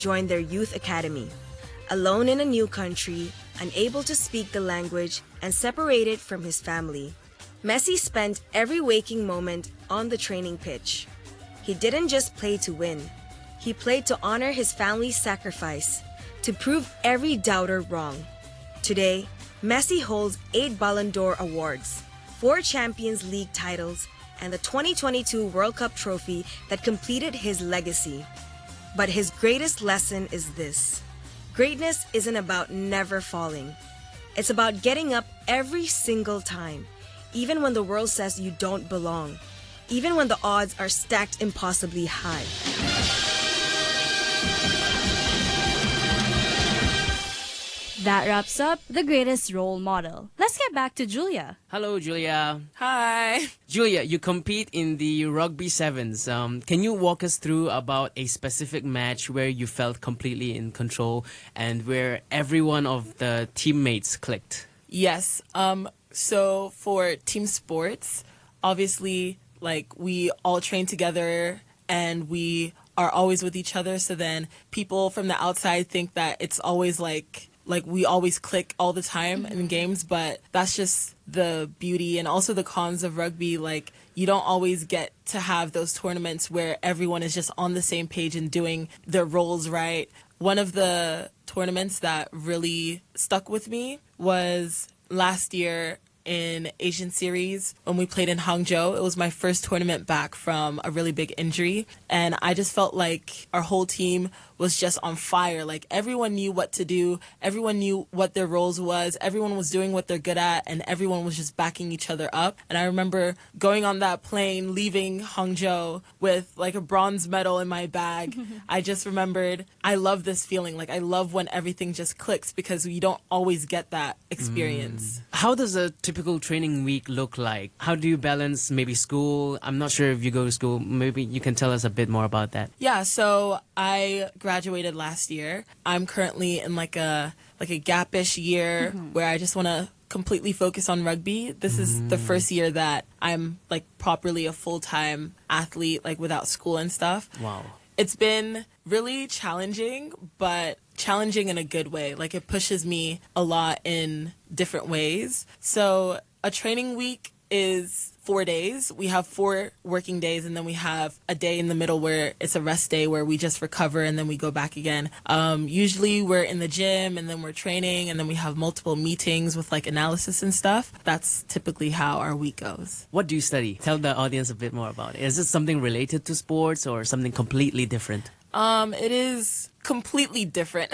joined their youth academy. Alone in a new country, unable to speak the language, and separated from his family, Messi spent every waking moment on the training pitch. He didn't just play to win. He played to honor his family's sacrifice, to prove every doubter wrong. Today, Messi holds 8 Ballon d'Or awards, 4 Champions League titles, and the 2022 World Cup trophy that completed his legacy. But his greatest lesson is this: greatness isn't about never falling. It's about getting up every single time, even when the world says you don't belong, even when the odds are stacked impossibly high. That wraps up the greatest role model. Let's get back to Julia. Hello, Julia. Hi. Julia, you compete in the Rugby Sevens. Can you walk us through about a specific match where you felt completely in control and where every one of the teammates clicked? Yes. So for team sports, obviously, like, we all train together and we are always with each other. So then people from the outside think that it's always like we always click all the time in games, but that's just the beauty and also the cons of rugby. Like, you don't always get to have those tournaments where everyone is just on the same page and doing their roles right. One of the tournaments that really stuck with me was last year in Asian Series when we played in Hangzhou. It was my first tournament back from a really big injury, and I just felt like our whole team was just on fire. Like, everyone knew what to do, everyone knew what their roles was, everyone was doing what they're good at, and everyone was just backing each other up. And I remember going on that plane, leaving Hangzhou with like a bronze medal in my bag. I just remembered, I love this feeling. Like, I love when everything just clicks because you don't always get that experience. How does a typical training week look like? How do you balance maybe school? I'm not sure if you go to school. Maybe you can tell us a bit more about that. Yeah, so I graduated last year. I'm currently in like a gap-ish year where I just want to completely focus on rugby. This is the first year that I'm like properly a full-time athlete, like without school and stuff. Wow. It's been really challenging, but challenging in a good way. Like, it pushes me a lot in different ways. So a training week is 4 days. We have 4 working days, and then we have a day in the middle where it's a rest day where we just recover and then we go back again. Usually we're in the gym and then we're training and then we have multiple meetings with like analysis and stuff. That's typically how our week goes. What do you study? Tell the audience a bit more about it. Is it something related to sports or something completely different? It is completely different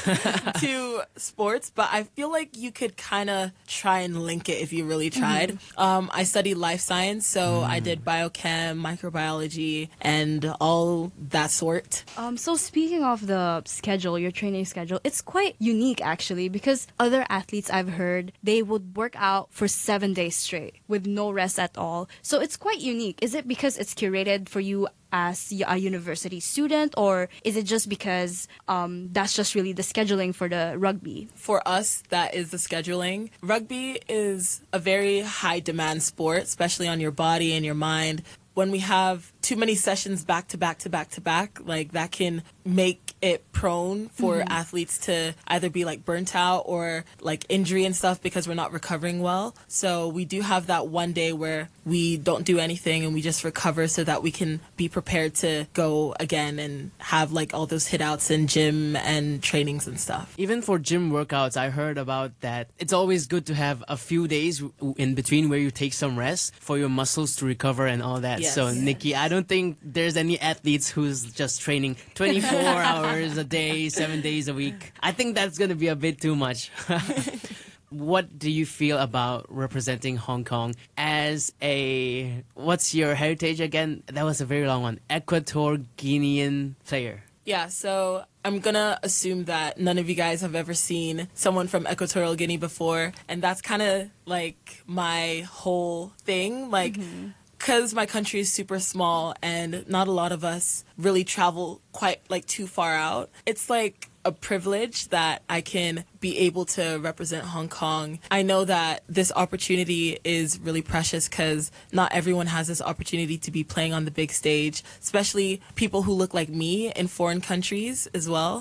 to sports, but I feel like you could kind of try and link it if you really tried. I studied life science, so I did biochem, microbiology, and all that sort. So speaking of the schedule, your training schedule, it's quite unique actually, because other athletes I've heard, they would work out for 7 days straight with no rest at all. So it's quite unique. Is it because it's curated for you as a university student, or is it just because that's just really the scheduling for the rugby? For us, that is the scheduling. Rugby is a very high demand sport, especially on your body and your mind. When we have too many sessions back to back to back to back, like, that can make it prone for athletes to either be like burnt out or like injury and stuff because we're not recovering well. So we do have that one day where we don't do anything and we just recover so that we can be prepared to go again and have like all those hit outs in gym and trainings and stuff. Even for gym workouts, I heard about that. It's always good to have a few days in between where you take some rest for your muscles to recover and all that. Yes. So, Nikki, I don't think there's any athletes who's just training 24 hours a day, 7 days a week. I think that's going to be a bit too much. What do you feel about representing Hong Kong as a, what's your heritage again? That was a very long one. Equatorial Guinean player. Yeah, so I'm gonna assume that none of you guys have ever seen someone from Equatorial Guinea before, and that's kind of like my whole thing. Like, because my country is super small and not a lot of us really travel quite like too far out, it's like a privilege that I can be able to represent Hong Kong. I know that this opportunity is really precious because not everyone has this opportunity to be playing on the big stage, especially people who look like me in foreign countries as well.